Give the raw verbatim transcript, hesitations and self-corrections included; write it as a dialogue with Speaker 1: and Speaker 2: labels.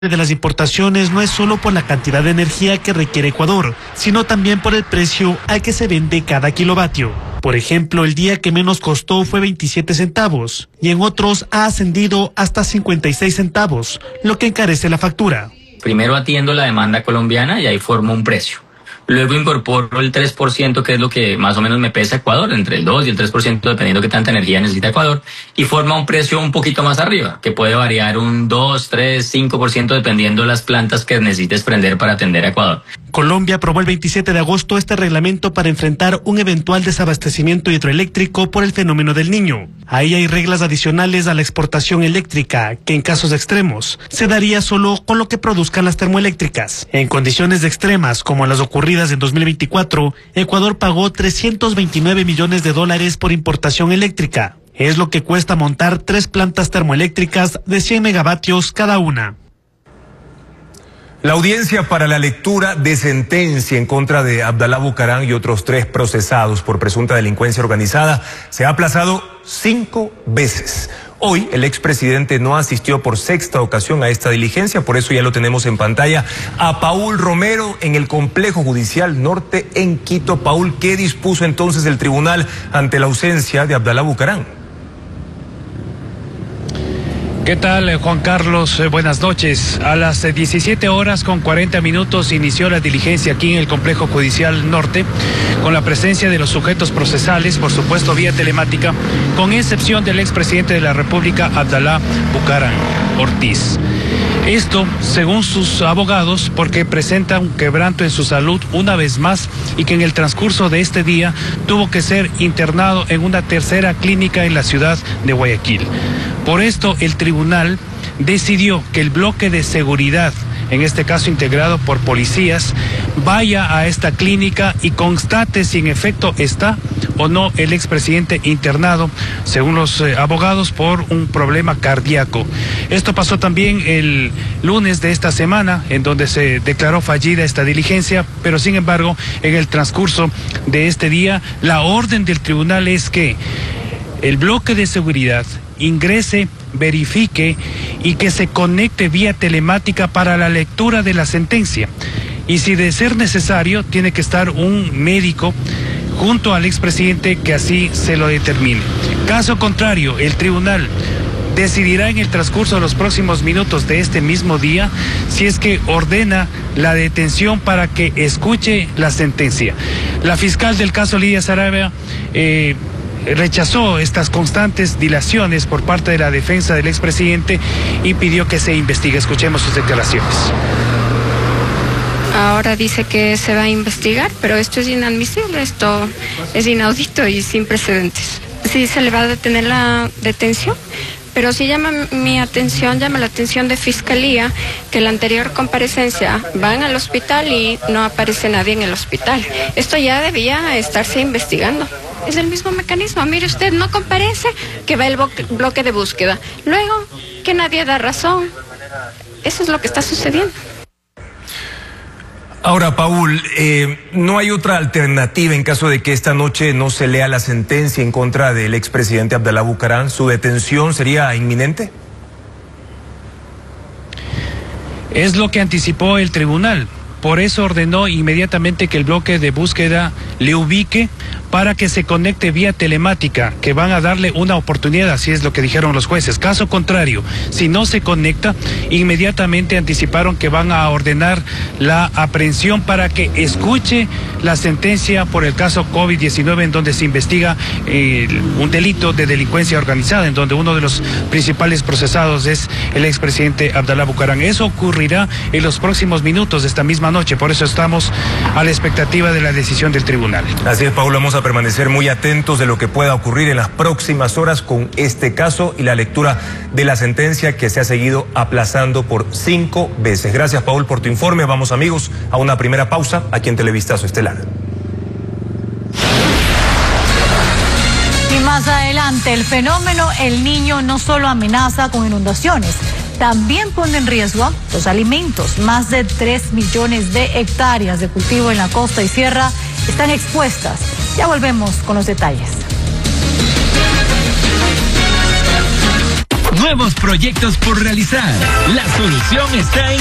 Speaker 1: de las importaciones no es solo por la cantidad de energía que requiere Ecuador, sino también por el precio al que se vende cada kilovatio. Por ejemplo, el día que menos costó fue veintisiete centavos y en otros ha ascendido hasta cincuenta y seis centavos, lo que encarece la factura.
Speaker 2: Primero atiendo la demanda colombiana y ahí formo un precio. Luego incorporo el tres por ciento, que es lo que más o menos me pesa Ecuador, entre el dos y el tres por ciento, dependiendo de qué tanta energía necesita Ecuador, y forma un precio un poquito más arriba, que puede variar un dos, tres, cinco por ciento dependiendo de las plantas que necesites prender para atender a Ecuador.
Speaker 1: Colombia aprobó el veintisiete de agosto este reglamento para enfrentar un eventual desabastecimiento hidroeléctrico por el fenómeno del Niño. Ahí hay reglas adicionales a la exportación eléctrica, que en casos extremos se daría solo con lo que produzcan las termoeléctricas. En condiciones extremas, como las ocurridas en dos mil veinticuatro, Ecuador pagó trescientos veintinueve millones de dólares por importación eléctrica. Es lo que cuesta montar tres plantas termoeléctricas de cien megavatios cada una.
Speaker 3: La audiencia para la lectura de sentencia en contra de Abdalá Bucaram y otros tres procesados por presunta delincuencia organizada se ha aplazado cinco veces. Hoy el expresidente no asistió por sexta ocasión a esta diligencia, por eso ya lo tenemos en pantalla a Paul Romero en el Complejo Judicial Norte en Quito. Paul, ¿qué dispuso entonces el tribunal ante la ausencia de Abdalá Bucaram?
Speaker 4: ¿Qué tal, Juan Carlos? Eh, buenas noches. A las eh, diecisiete horas con cuarenta minutos inició la diligencia aquí en el Complejo Judicial Norte, con la presencia de los sujetos procesales, por supuesto vía telemática, con excepción del expresidente de la República, Abdalá Bucaram Ortiz. Esto, según sus abogados, porque presenta un quebranto en su salud una vez más y que en el transcurso de este día tuvo que ser internado en una tercera clínica en la ciudad de Guayaquil. Por esto, el tribunal decidió que el bloque de seguridad, en este caso integrado por policías, vaya a esta clínica y constate si en efecto está o no el expresidente internado, según los eh, abogados, por un problema cardíaco. Esto pasó también el lunes de esta semana, en donde se declaró fallida esta diligencia, pero sin embargo, en el transcurso de este día, la orden del tribunal es que el bloque de seguridad ingrese, verifique y que se conecte vía telemática para la lectura de la sentencia. Y si de ser necesario, tiene que estar un médico junto al expresidente que así se lo determine. Caso contrario, el tribunal decidirá en el transcurso de los próximos minutos de este mismo día si es que ordena la detención para que escuche la sentencia. La fiscal del caso, Lidia Sarabia, eh, rechazó estas constantes dilaciones por parte de la defensa del expresidente y pidió que se investigue. Escuchemos sus declaraciones.
Speaker 5: Ahora dice que se va a investigar, pero esto es inadmisible, esto es inaudito y sin precedentes. Sí, se le va a detener la detención, pero sí llama mi atención, llama la atención de Fiscalía, que en la anterior comparecencia van al hospital y no aparece nadie en el hospital. Esto ya debía estarse investigando. Es el mismo mecanismo. Mire usted, no comparece, que va el bloque de búsqueda. Luego, que nadie da razón. Eso es lo que está sucediendo.
Speaker 3: Ahora, Paul, eh, ¿no hay otra alternativa en caso de que esta noche no se lea la sentencia en contra del expresidente Abdalá Bucaram? ¿Su detención sería inminente?
Speaker 4: Es lo que anticipó el tribunal. Por eso ordenó inmediatamente que el bloque de búsqueda le ubique para que se conecte vía telemática, que van a darle una oportunidad, así es lo que dijeron los jueces. Caso contrario, si no se conecta, inmediatamente anticiparon que van a ordenar la aprehensión para que escuche la sentencia por el caso COVID diecinueve, en donde se investiga eh, un delito de delincuencia organizada, en donde uno de los principales procesados es el expresidente Abdalá Bucaram. Eso ocurrirá en los próximos minutos de esta misma noche, por eso estamos a la expectativa de la decisión del tribunal.
Speaker 3: Así es, Paul, vamos a permanecer muy atentos de lo que pueda ocurrir en las próximas horas con este caso y la lectura de la sentencia que se ha seguido aplazando por cinco veces. Gracias, Paul, por tu informe. Vamos, amigos, a una primera pausa aquí en Televistazo Estelar.
Speaker 6: Y más adelante, el fenómeno El Niño no solo amenaza con inundaciones, también pone en riesgo los alimentos. Más de tres millones de hectáreas de cultivo en la costa y sierra están expuestas. Ya volvemos con los detalles.
Speaker 7: nuevos proyectos por realizar. La solución está en